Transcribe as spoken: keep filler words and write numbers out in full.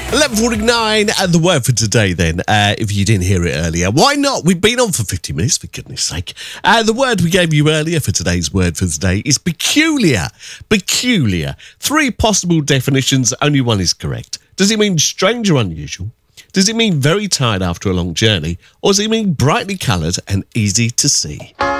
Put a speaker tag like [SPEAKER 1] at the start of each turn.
[SPEAKER 1] eleven forty-nine, and the word for today then, uh, if you didn't hear it earlier. Why not? We've been on for fifty minutes, for goodness sake. Uh, the word we gave you earlier for today's word for today is peculiar. Peculiar. Three possible definitions, only one is correct. Does it mean strange or unusual? Does it mean very tired after a long journey? Or does it mean brightly coloured and easy to see?